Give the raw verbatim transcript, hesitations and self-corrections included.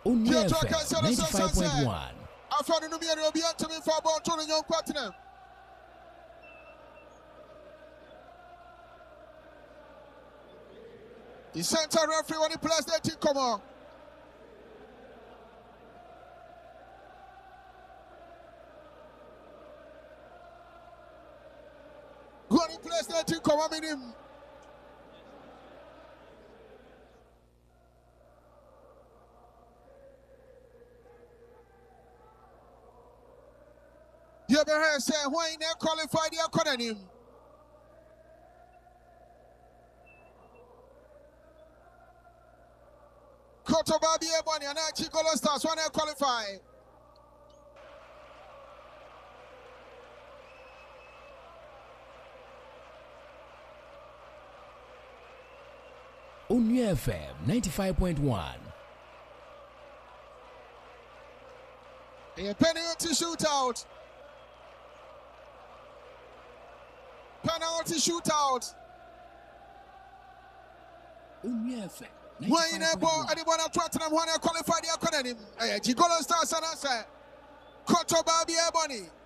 Only F M ninety-five point one. I found a number of the to me for about two young partner. The center referee when he plays that team come on. When he plays that team come on, him. You ever heard say why he never qualified the academy? Koto Babi Ebony and Chicolo Stars when they qualify. Only F M ninety-five point one. A penalty shootout. Penalty shootout. Only F M. Why in a ball? Anyone at Tottenham want to qualify the academy? Chicolo Stars and I say, Koto Babi Ebony.